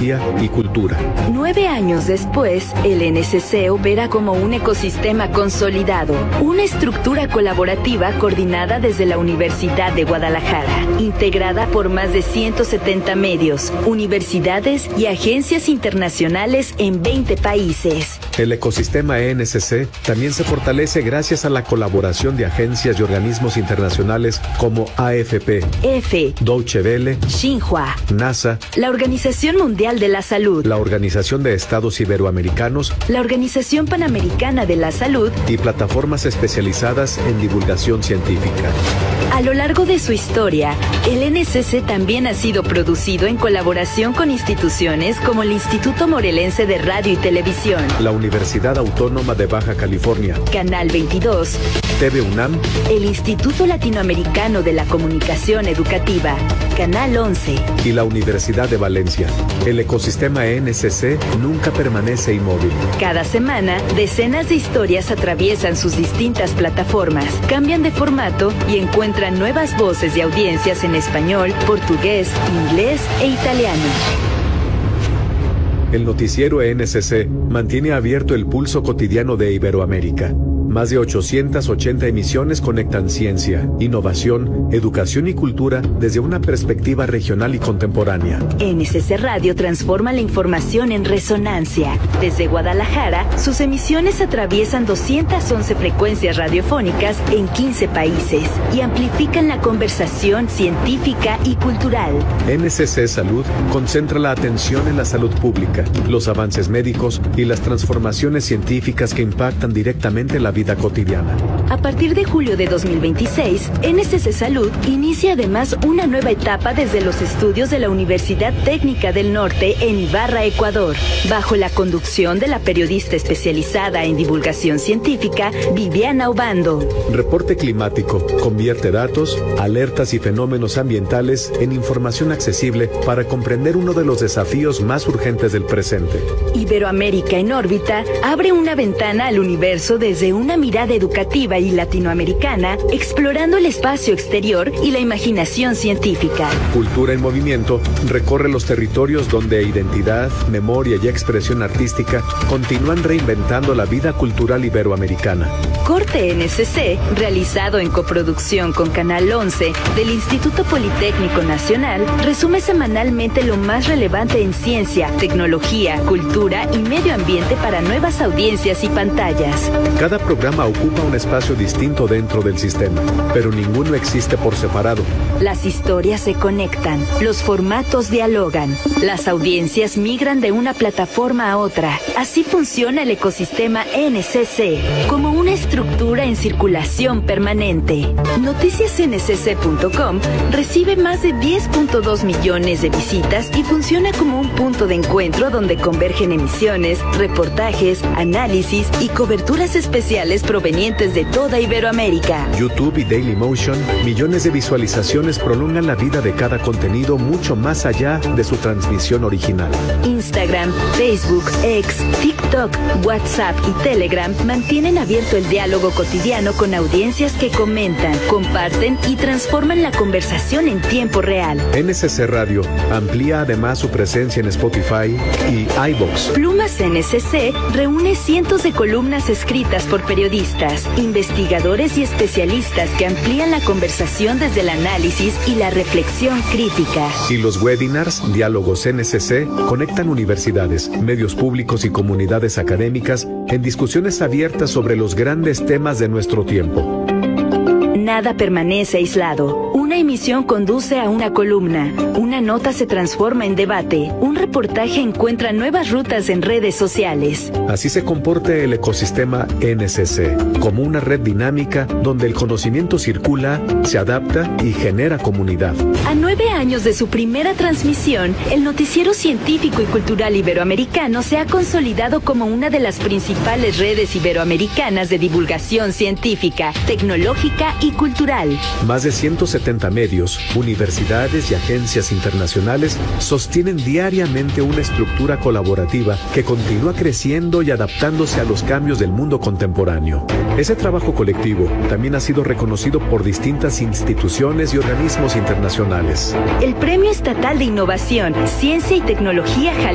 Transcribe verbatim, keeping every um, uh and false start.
tecnología y cultura. Nueve años después, el N S C opera como un ecosistema consolidado, una estructura colaborativa coordinada desde la Universidad de Guadalajara, integrada por más de ciento setenta medios, universidades y agencias internacionales en veinte países. El ecosistema N S C también se fortalece gracias a la colaboración de agencias y organismos internacionales como A F P, EFE, Deutsche Welle, Xinhua, NASA, la Organización Mundial de la Salud, la Organización de Estados Iberoamericanos, la Organización Panamericana de la Salud y plataformas especializadas en divulgación científica. A lo largo de su historia, el N S C también ha sido producido en colaboración con instituciones como el Instituto Morelense de Radio y Televisión, la Universidad Autónoma de Baja California, Canal veintidós, T V UNAM, el Instituto Latinoamericano de la Comunicación Educativa, Canal once y la Universidad de Valencia. El ecosistema N S C nunca permanece inmóvil. Cada semana, decenas de historias atraviesan sus distintas plataformas, cambian de formato y encuentran nuevas voces y audiencias en español, portugués, inglés e italiano. El noticiero N S C mantiene abierto el pulso cotidiano de Iberoamérica. Más de ochocientas ochenta emisiones conectan ciencia, innovación, educación y cultura desde una perspectiva regional y contemporánea. N S C Radio transforma la información en resonancia. Desde Guadalajara, sus emisiones atraviesan doscientas once frecuencias radiofónicas en quince países y amplifican la conversación científica y cultural. N S C Salud concentra la atención en la salud pública, los avances médicos y las transformaciones científicas que impactan directamente la vida cotidiana. A partir de julio de dos mil veintiséis, N S C Salud inicia además una nueva etapa desde los estudios de la Universidad Técnica del Norte en Ibarra, Ecuador, bajo la conducción de la periodista especializada en divulgación científica, Viviana Obando. Reporte climático convierte datos, alertas y fenómenos ambientales en información accesible para comprender uno de los desafíos más urgentes del presente. Iberoamérica en órbita abre una ventana al universo desde una mirada educativa y latinoamericana, explorando el espacio exterior y la imaginación científica. Cultura en Movimiento recorre los territorios donde identidad, memoria y expresión artística continúan reinventando la vida cultural iberoamericana. Corte N S C, realizado en coproducción con Canal once del Instituto Politécnico Nacional, resume semanalmente lo más relevante en ciencia, tecnología, cultura y medio ambiente para nuevas audiencias y pantallas. Cada programa ocupa un espacio distinto dentro del sistema, pero ninguno existe por separado. Las historias se conectan, los formatos dialogan, las audiencias migran de una plataforma a otra. Así funciona el ecosistema N S C, como una estructura en circulación permanente. Noticias N S C punto com recibe más de diez punto dos millones de visitas y funciona como un punto de encuentro donde convergen emisiones, reportajes, análisis y coberturas especiales provenientes de toda Iberoamérica. YouTube y Dailymotion, millones de visualizaciones prolongan la vida de cada contenido mucho más allá de su transmisión original. Instagram, Facebook, X, TikTok, WhatsApp y Telegram mantienen abierto el diálogo cotidiano con audiencias que comentan, comparten y transforman la conversación en tiempo real. N S C Radio amplía además su presencia en Spotify y iVoox. Plumas N S C reúne cientos de columnas escritas por periodistas, investigadores y especialistas que amplían la conversación desde el análisis y la reflexión crítica. Y los webinars Diálogos N S C conectan universidades, medios públicos y comunidades académicas en discusiones abiertas sobre los grandes temas de nuestro tiempo. Nada permanece aislado. Una emisión conduce a una columna, una nota se transforma en debate, un reportaje encuentra nuevas rutas en redes sociales. Así se comporta el ecosistema N S C, como una red dinámica donde el conocimiento circula, se adapta y genera comunidad. A nueve años de su primera transmisión, el noticiero científico y cultural iberoamericano se ha consolidado como una de las principales redes iberoamericanas de divulgación científica, tecnológica y cultural. Más de ciento setenta medios, universidades y agencias internacionales sostienen diariamente una estructura colaborativa que continúa creciendo y adaptándose a los cambios del mundo contemporáneo. Ese trabajo colectivo también ha sido reconocido por distintas instituciones y organismos internacionales. El Premio Estatal de Innovación, Ciencia y Tecnología Jalisco